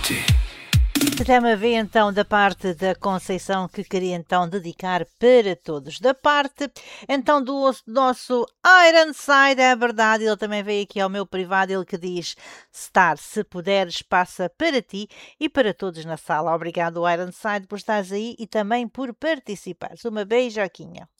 Tema V então da parte da Conceição, que queria então dedicar para todos. Da parte então do nosso Ironside, é verdade, ele também veio aqui ao meu privado, ele que diz: Star, se puderes, passa para ti e para todos na sala. Obrigado, Ironside, por estares aí e também por participares. Uma beijoquinha.